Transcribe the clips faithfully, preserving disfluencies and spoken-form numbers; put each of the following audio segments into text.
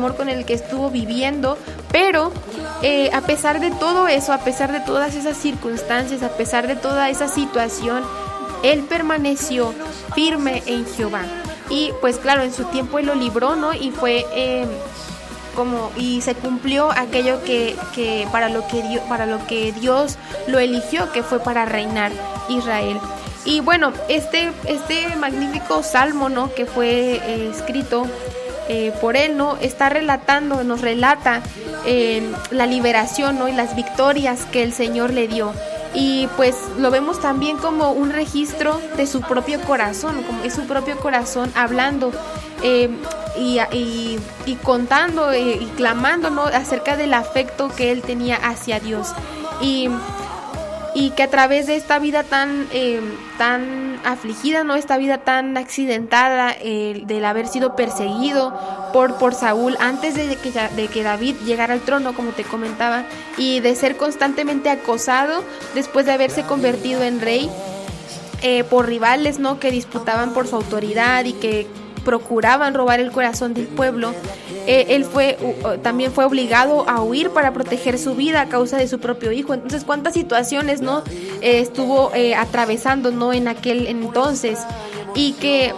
temor con el que estuvo viviendo, pero eh, a pesar de todo eso, a pesar de todas esas circunstancias, a pesar de toda esa situación, él permaneció firme en Jehová. Y pues claro, en su tiempo él lo libró, ¿no? Y fue eh, como y se cumplió aquello que, que para lo que Dios, para lo que Dios lo eligió, que fue para reinar Israel. Y bueno, este, este magnífico salmo, ¿no? Que fue eh, escrito eh, por él, ¿no? Está relatando, nos relata eh, la liberación, ¿no? Y las victorias que el Señor le dio. Y pues lo vemos también como un registro de su propio corazón, como es su propio corazón hablando eh, y, y, y contando eh, y clamando, ¿no? Acerca del afecto que él tenía hacia Dios. Y y que a través de esta vida tan eh, tan afligida, ¿no? Esta vida tan accidentada, eh, del haber sido perseguido por, por Saúl antes de que, de que David llegara al trono, como te comentaba, y de ser constantemente acosado después de haberse convertido en rey eh, por rivales, ¿no? Que disputaban por su autoridad y que procuraban robar el corazón del pueblo. Eh, él fue uh, también fue obligado a huir para proteger su vida a causa de su propio hijo. Entonces, cuántas situaciones, ¿no? Eh, estuvo eh, atravesando, ¿no? En aquel entonces, y que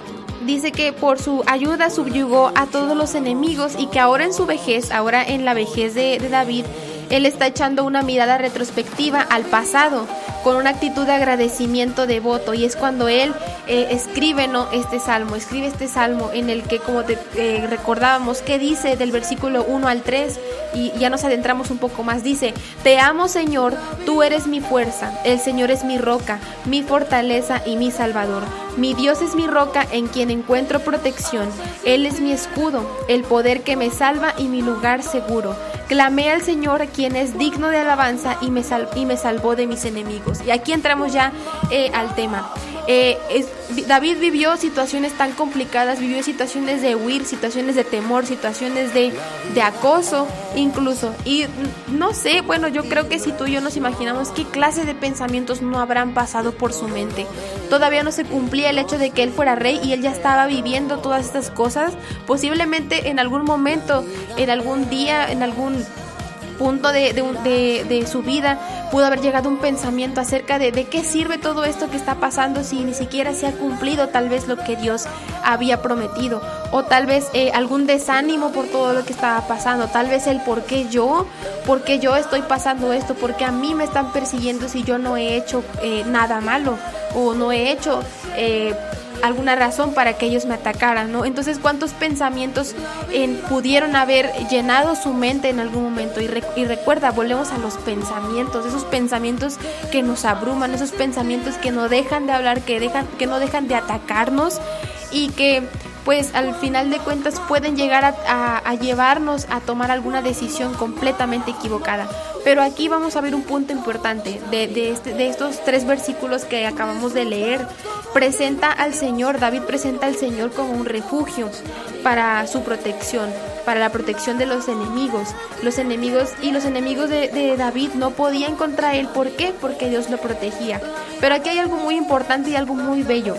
dice que por su ayuda subyugó a todos los enemigos, y que ahora en su vejez, ahora en la vejez de, de David, él está echando una mirada retrospectiva al pasado con una actitud de agradecimiento devoto, y es cuando él eh, escribe, ¿no? este salmo, escribe este salmo en el que, como te eh, recordábamos, que dice del versículo uno al tres, y ya nos adentramos un poco más. Dice: te amo, Señor, tú eres mi fuerza, el Señor es mi roca, mi fortaleza y mi salvador. Mi Dios es mi roca en quien encuentro protección. Él es mi escudo, el poder que me salva y mi lugar seguro. Clamé al Señor, quien es digno de alabanza, y me, sal- y me salvó de mis enemigos. Y aquí entramos ya eh, al tema. Eh, es, David vivió situaciones tan complicadas, vivió situaciones de huir, situaciones de temor, situaciones de, de acoso incluso. Y no sé, bueno, yo creo que si tú y yo nos imaginamos qué clase de pensamientos no habrán pasado por su mente. Todavía no se cumplía el hecho de que él fuera rey y él ya estaba viviendo todas estas cosas. Posiblemente en algún momento, en algún día, en algún punto de, de, de, de su vida pudo haber llegado un pensamiento acerca de, de qué sirve todo esto que está pasando si ni siquiera se ha cumplido tal vez lo que Dios había prometido, o tal vez eh, algún desánimo por todo lo que estaba pasando, tal vez el por qué yo, por qué yo estoy pasando esto, por qué a mí me están persiguiendo si yo no he hecho eh, nada malo, o no he hecho eh, alguna razón para que ellos me atacaran, ¿no? Entonces, ¿cuántos pensamientos eh, pudieron haber llenado su mente en algún momento? Y, re- y recuerda, volvemos a los pensamientos, esos pensamientos que nos abruman, esos pensamientos que no dejan de hablar, que, dejan, que no dejan de atacarnos, y que pues al final de cuentas pueden llegar a, a, a llevarnos a tomar alguna decisión completamente equivocada. Pero aquí vamos a ver un punto importante de, de, este, de estos tres versículos que acabamos de leer. Presenta al Señor, David presenta al Señor como un refugio para su protección, para la protección de los enemigos. Los enemigos y los enemigos de, de David no podían contra él. ¿Por qué? Porque Dios lo protegía. Pero aquí hay algo muy importante y algo muy bello.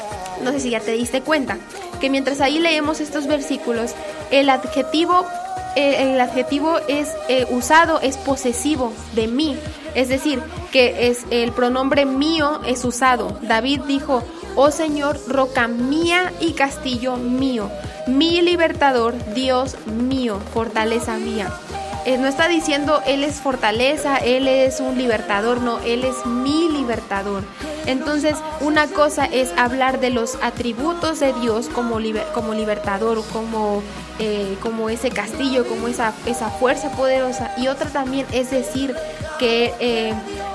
No sé si ya te diste cuenta que mientras ahí leemos estos versículos, el adjetivo eh, el adjetivo es eh, usado es posesivo de mí, es decir, que es el pronombre mío es usado. David dijo: oh Señor, roca mía y castillo mío, mi libertador, Dios mío, fortaleza mía. Eh, no está diciendo él es fortaleza, él es un libertador, no, él es mi libertador. Entonces, una cosa es hablar de los atributos de Dios como, liber, como libertador, como, eh, como ese castillo, como esa, esa fuerza poderosa, y otra también es decir que eh,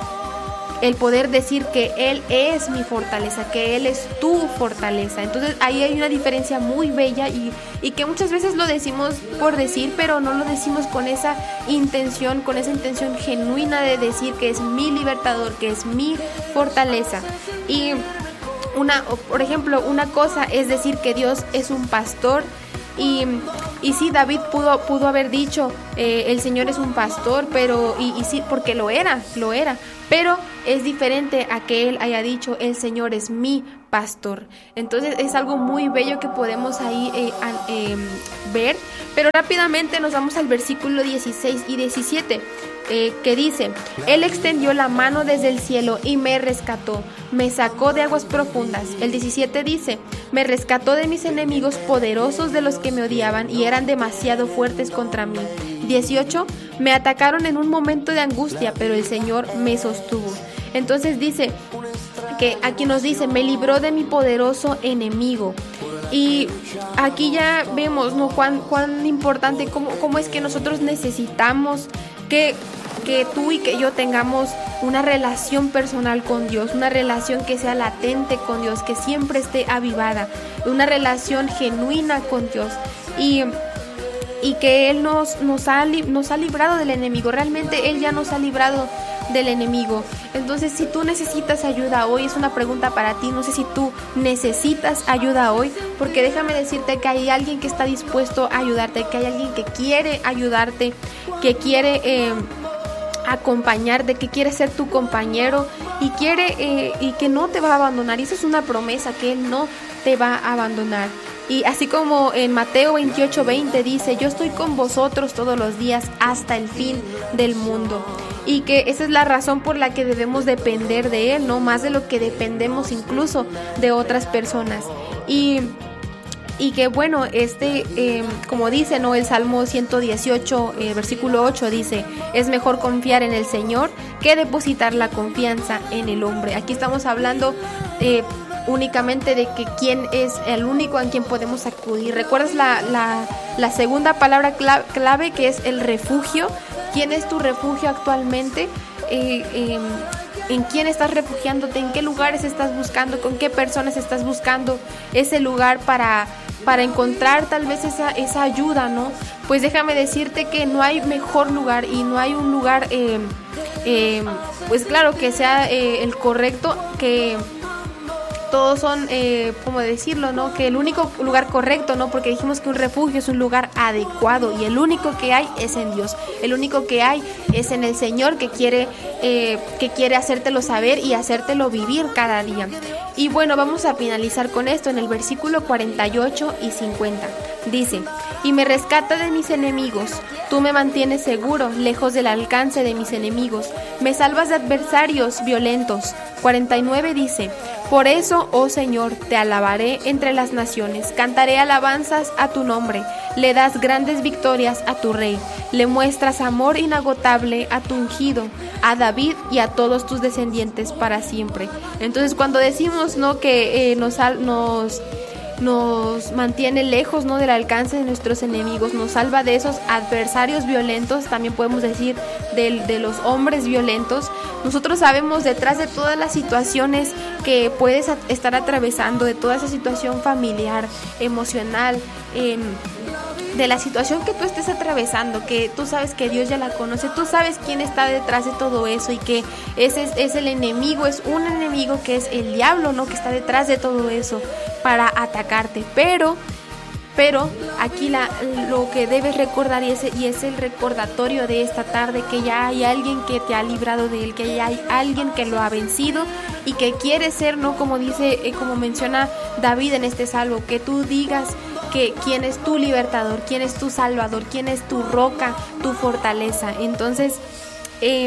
el poder decir que Él es mi fortaleza, que Él es tu fortaleza. Entonces ahí hay una diferencia muy bella y, y que muchas veces lo decimos por decir, pero no lo decimos con esa intención, con esa intención genuina de decir que es mi libertador, que es mi fortaleza. Y una, por ejemplo, una cosa es decir que Dios es un pastor Y, y sí, David pudo, pudo haber dicho, eh, el Señor es un pastor, pero, y, y sí, porque lo era, lo era, pero es diferente a que él haya dicho, el Señor es mi pastor. Entonces es algo muy bello que podemos ahí eh, eh, ver, pero rápidamente nos vamos al versículo dieciséis y diecisiete. Eh, que dice, Él extendió la mano desde el cielo y me rescató, me sacó de aguas profundas. El diecisiete dice, me rescató de mis enemigos poderosos, de los que me odiaban y eran demasiado fuertes contra mí. dieciocho, me atacaron en un momento de angustia, pero el Señor me sostuvo. Entonces dice, que aquí nos dice, me libró de mi poderoso enemigo. Y aquí ya vemos, ¿no?, cuán, cuán importante, cómo, cómo es que nosotros necesitamos que, que tú y que yo tengamos una relación personal con Dios, una relación que sea latente con Dios, que siempre esté avivada, una relación genuina con Dios. Y y que Él nos, nos, ha, nos ha librado del enemigo. Realmente Él ya nos ha librado del enemigo. Entonces, si tú necesitas ayuda hoy, es una pregunta para ti, no sé si tú necesitas ayuda hoy, porque déjame decirte que hay alguien que está dispuesto a ayudarte, que hay alguien que quiere ayudarte, que quiere eh, acompañarte, que quiere ser tu compañero y quiere eh, y que no te va a abandonar. Y esa es una promesa, que Él no te va a abandonar. Y así como en Mateo veintiocho veinte dice, yo estoy con vosotros todos los días hasta el fin del mundo. Y que esa es la razón por la que debemos depender de Él, no más de lo que dependemos incluso de otras personas. Y, y que bueno, este, eh, como dice, ¿no?, el Salmo ciento dieciocho, eh, versículo ocho dice, es mejor confiar en el Señor que depositar la confianza en el hombre. Aquí estamos hablando eh, únicamente de que quién es el único en quien podemos acudir. ¿Recuerdas la, la, la segunda palabra clave, clave que es el refugio? ¿Quién es tu refugio actualmente? Eh, eh, ¿En quién estás refugiándote? ¿En qué lugares estás buscando? ¿Con qué personas estás buscando ese lugar para, para encontrar tal vez esa, esa ayuda, ¿no? Pues déjame decirte que no hay mejor lugar y no hay un lugar, eh, eh, pues claro, que sea eh, el correcto, que todos son, eh, ¿cómo decirlo?, ¿no? Que el único lugar correcto, ¿no? Porque dijimos que un refugio es un lugar adecuado y el único que hay es en Dios. El único que hay es en el Señor, que quiere, eh, que quiere hacértelo saber y hacértelo vivir cada día. Y bueno, vamos a finalizar con esto en el versículo cuarenta y ocho y cincuenta. Dice, y me rescata de mis enemigos, tú me mantienes seguro, lejos del alcance de mis enemigos, me salvas de adversarios violentos. cuarenta y nueve dice, por eso, oh Señor, te alabaré entre las naciones, cantaré alabanzas a tu nombre, le das grandes victorias a tu rey, le muestras amor inagotable a tu ungido, a David y a todos tus descendientes para siempre. Entonces, cuando decimos, ¿no?, que eh, nos, nos, nos mantiene lejos, ¿no?, del alcance de nuestros enemigos, nos salva de esos adversarios violentos, también podemos decir de, de los hombres violentos. Nosotros sabemos, detrás de todas las situaciones que puedes a- estar atravesando, de toda esa situación familiar, emocional, eh, de la situación que tú estés atravesando, que tú sabes que Dios ya la conoce, tú sabes quién está detrás de todo eso y que ese es, es el enemigo, es un enemigo que es el diablo, ¿no?, que está detrás de todo eso para atacarte. Pero Pero aquí la, lo que debes recordar, y es, y es el recordatorio de esta tarde, que ya hay alguien que te ha librado de él, que ya hay alguien que lo ha vencido y que quiere ser, ¿no?, como dice, eh, como menciona David en este salmo, que tú digas que quién es tu libertador, quién es tu salvador, quién es tu roca, tu fortaleza. Entonces, eh,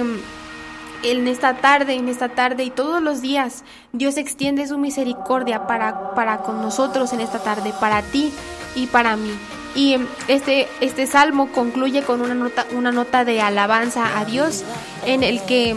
en esta tarde, en esta tarde y todos los días, Dios extiende su misericordia para, para con nosotros en esta tarde, para ti y para mí. Y este, este salmo concluye con una nota, una nota de alabanza a Dios, en el que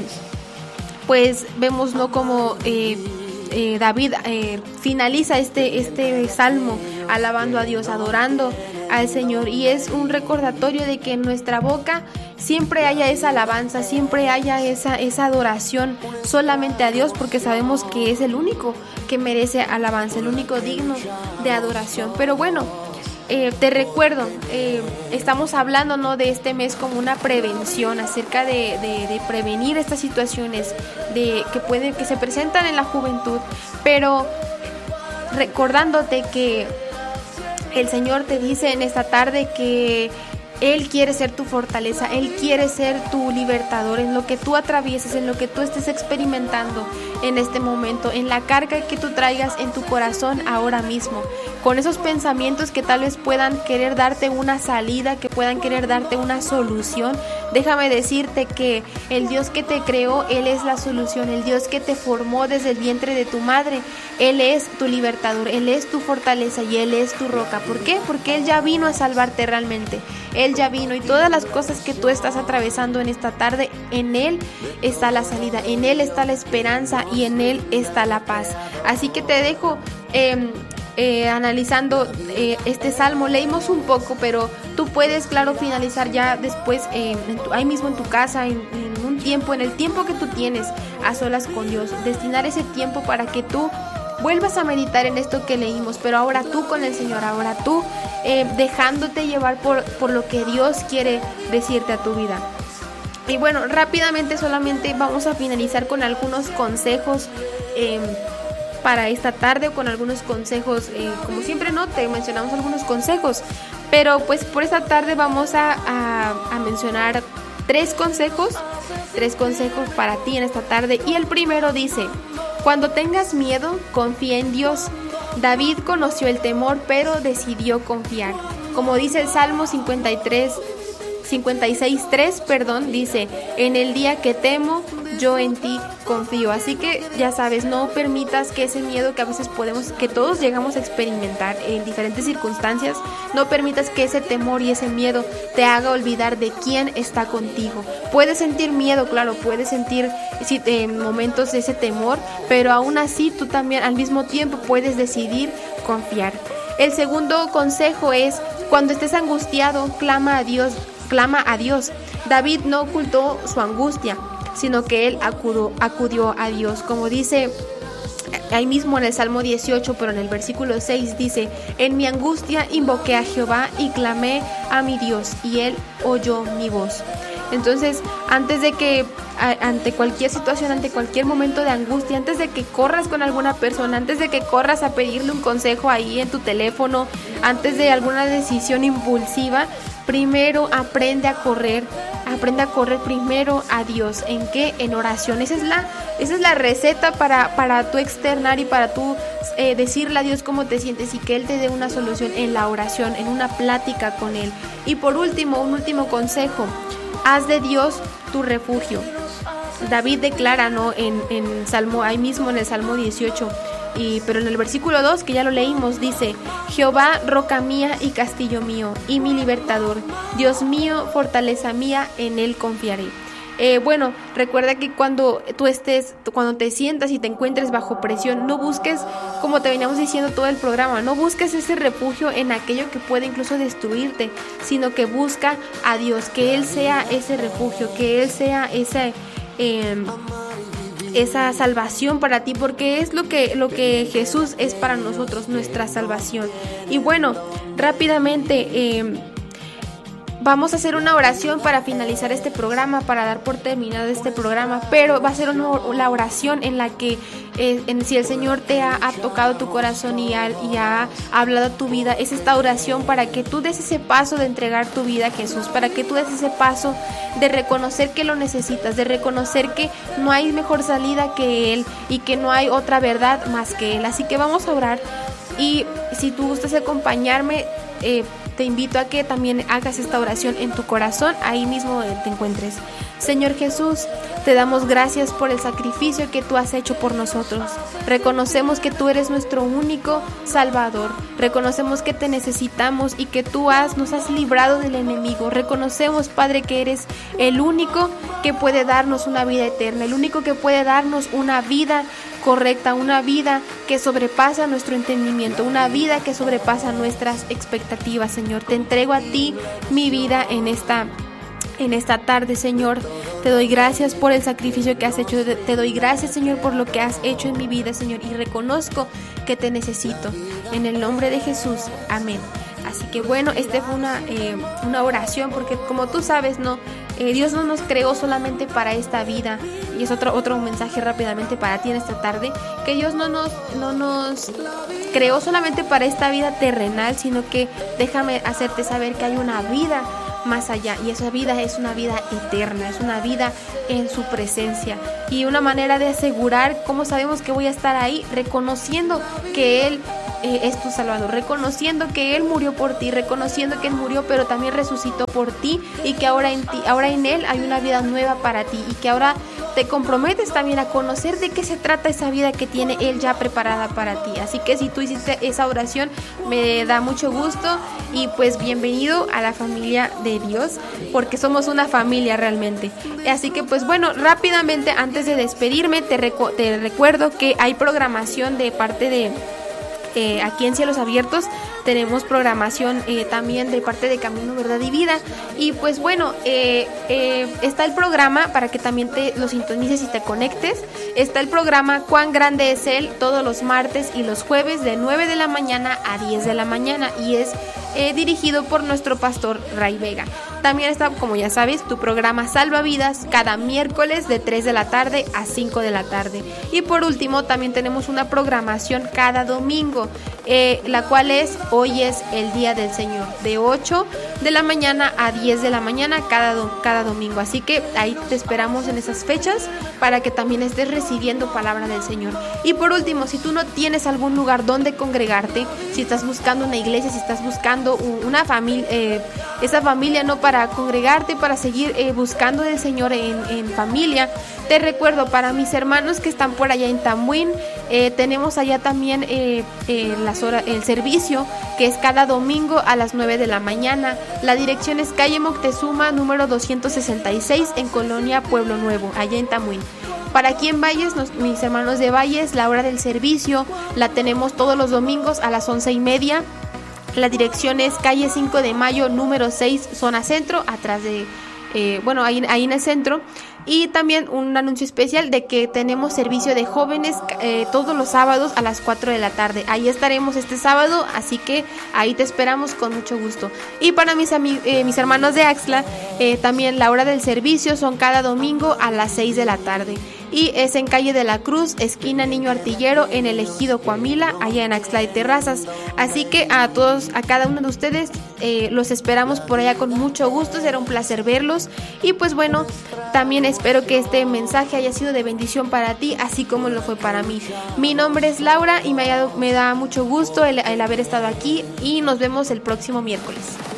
pues vemos, ¿no?, como eh, eh, David eh, finaliza este, este salmo alabando a Dios, adorando al Señor, y es un recordatorio de que en nuestra boca siempre haya esa alabanza, siempre haya esa, esa adoración solamente a Dios, porque sabemos que es el único que merece alabanza, el único digno de adoración. Pero bueno, eh, te recuerdo, eh, estamos hablando, ¿no?, de este mes como una prevención acerca de, de, de prevenir estas situaciones de, que, pueden, que se presentan en la juventud, pero recordándote que el Señor te dice en esta tarde que Él quiere ser tu fortaleza, Él quiere ser tu libertador en lo que tú atravieses, en lo que tú estés experimentando en este momento, en la carga que tú traigas en tu corazón ahora mismo, con esos pensamientos que tal vez puedan querer darte una salida, que puedan querer darte una solución. Déjame decirte que el Dios que te creó, Él es la solución, el Dios que te formó desde el vientre de tu madre, Él es tu libertador, Él es tu fortaleza y Él es tu roca. ¿Por qué? Porque Él ya vino a salvarte realmente. Él ya vino y todas las cosas que tú estás atravesando en esta tarde, en Él está la salida, en Él está la esperanza y en Él está la paz. Así que te dejo eh, eh, analizando eh, este salmo. Leímos un poco, pero tú puedes, claro, finalizar ya después eh, en tu, ahí mismo en tu casa, en, en un tiempo, en el tiempo que tú tienes a solas con Dios. Destinar ese tiempo para que tú vuelvas a meditar en esto que leímos, pero ahora tú con el Señor, ahora tú eh, dejándote llevar por, por lo que Dios quiere decirte a tu vida. Y bueno, rápidamente solamente vamos a finalizar con algunos consejos eh, para esta tarde, o con algunos consejos, eh, como siempre, ¿no? Te mencionamos algunos consejos, pero pues por esta tarde vamos a, a, a mencionar tres consejos, tres consejos para ti en esta tarde. Y el primero dice: cuando tengas miedo, confía en Dios. David conoció el temor, pero decidió confiar. Como dice el Salmo cincuenta y tres, cincuenta y seis tres, perdón, dice: en el día que temo, yo en ti confío. Así que ya sabes, no permitas que ese miedo que a veces podemos, que todos llegamos a experimentar en diferentes circunstancias, no permitas que ese temor y ese miedo te haga olvidar de quién está contigo. Puedes sentir miedo, claro, puedes sentir sí, en momentos de ese temor, pero aún así tú también al mismo tiempo puedes decidir confiar. El segundo consejo es: cuando estés angustiado, clama a Dios, clama a Dios. David no ocultó su angustia, sino que él acudió, acudió a Dios. Como dice ahí mismo en el Salmo dieciocho, pero en el versículo seis dice: en mi angustia invoqué a Jehová y clamé a mi Dios, y él oyó mi voz. Entonces, antes de que, ante cualquier situación, ante cualquier momento de angustia, antes de que corras con alguna persona, antes de que corras a pedirle un consejo ahí en tu teléfono, antes de alguna decisión impulsiva, primero aprende a correr, aprende a correr primero a Dios. ¿En qué? En oración. Esa es la, esa es la receta para, para tú externar y para tú eh, decirle a Dios cómo te sientes y que Él te dé una solución en la oración, en una plática con Él. Y por último, un último consejo: haz de Dios tu refugio. David declara, ¿no? En, en Salmo, ahí mismo en el Salmo dieciocho, y, pero en el versículo dos, que ya lo leímos, dice: Jehová, roca mía y castillo mío, y mi libertador, Dios mío, fortaleza mía, en Él confiaré. Eh, bueno, recuerda que cuando tú estés, cuando te sientas y te encuentres bajo presión, no busques, como te veníamos diciendo todo el programa, no busques ese refugio en aquello que puede incluso destruirte, sino que busca a Dios, que Él sea ese refugio, que Él sea ese, eh, esa salvación para ti, porque es lo que, lo que Jesús es para nosotros, nuestra salvación. Y bueno, rápidamente, eh, vamos a hacer una oración para finalizar este programa, para dar por terminado este programa, pero va a ser una, la oración en la que eh, en, si el Señor te ha, ha tocado tu corazón y ha, y ha hablado tu vida, es esta oración para que tú des ese paso de entregar tu vida a Jesús, para que tú des ese paso de reconocer que lo necesitas, de reconocer que no hay mejor salida que Él y que no hay otra verdad más que Él. Así que vamos a orar, y si tú gustas acompañarme, eh, te invito a que también hagas esta oración en tu corazón, ahí mismo te encuentres. Señor Jesús, te damos gracias por el sacrificio que tú has hecho por nosotros. Reconocemos que tú eres nuestro único Salvador. Reconocemos que te necesitamos y que tú has, nos has librado del enemigo. Reconocemos, Padre, que eres el único que puede darnos una vida eterna, el único que puede darnos una vida correcta, una vida que sobrepasa nuestro entendimiento, una vida que sobrepasa nuestras expectativas, Señor. Te entrego a ti mi vida en esta En esta tarde, Señor. Te doy gracias por el sacrificio que has hecho. Te doy gracias, Señor, por lo que has hecho en mi vida, Señor. Y reconozco que te necesito. En el nombre de Jesús. Amén. Así que bueno, esta fue una, eh, una oración, porque como tú sabes, no eh, Dios no nos creó solamente para esta vida. Y es otro, otro mensaje rápidamente para ti en esta tarde. Que Dios no nos, no nos creó solamente para esta vida terrenal, sino que déjame hacerte saber que hay una vida más allá, y esa vida es una vida eterna, es una vida en su presencia. Y una manera de asegurar cómo sabemos que voy a estar ahí, reconociendo que Él eh, es tu Salvador, reconociendo que Él murió por ti, reconociendo que Él murió pero también resucitó por ti, y que ahora en ti, ahora en Él hay una vida nueva para ti, y que ahora te comprometes también a conocer de qué se trata esa vida que tiene Él ya preparada para ti. Así que si tú hiciste esa oración, me da mucho gusto, y pues bienvenido a la familia de Dios, porque somos una familia realmente. Así que pues bueno, rápidamente antes de despedirme, te, recu- te recuerdo que hay programación de parte de Eh, aquí en Cielos Abiertos. Tenemos programación eh, también de parte de Camino, Verdad y Vida. Y pues bueno, eh, eh, está el programa para que también te lo sintonices y te conectes. Está el programa Cuán Grande es Él, todos los martes y los jueves de nueve de la mañana a diez de la mañana, y es eh, dirigido por nuestro pastor Ray Vega. También está, como ya sabes, tu programa Salvavidas cada miércoles de tres de la tarde a cinco de la tarde. Y por último, también tenemos una programación cada domingo, eh, la cual es Hoy es el Día del Señor, de ocho de la mañana a diez de la mañana cada, do- cada domingo. Así que ahí te esperamos en esas fechas para que también estés recibiendo palabra del Señor. Y por último, si tú no tienes algún lugar donde congregarte, si estás buscando una iglesia, si estás buscando un, una familia, eh, esa familia no para congregarte, para seguir eh, buscando del Señor en, en familia, te recuerdo, para mis hermanos que están por allá en Tamuín, eh, tenemos allá también eh, eh, las horas, el servicio, que es cada domingo a las nueve de la mañana. La dirección es calle Moctezuma, número doscientos sesenta y seis, en Colonia Pueblo Nuevo, allá en Tamuín. Para aquí en Valles, nos, mis hermanos de Valles, la hora del servicio la tenemos todos los domingos a las once y media. La dirección es calle cinco de mayo, número seis, zona centro, atrás de, eh, bueno, ahí, ahí en el centro. Y también un anuncio especial de que tenemos servicio de jóvenes eh, todos los sábados a las cuatro de la tarde. Ahí estaremos este sábado, así que ahí te esperamos con mucho gusto. Y para mis, ami- eh, mis hermanos de Axtla, eh, también la hora del servicio son cada domingo a las seis de la tarde. Y es en calle de la Cruz, esquina Niño Artillero, en el ejido Coamila, allá en Axtla de Terrazas. Así que a todos, a cada uno de ustedes, eh, los esperamos por allá con mucho gusto. Será un placer verlos. Y pues bueno, también espero que este mensaje haya sido de bendición para ti, así como lo fue para mí. Mi nombre es Laura y me, ha- me da mucho gusto el, el haber estado aquí, y nos vemos el próximo miércoles.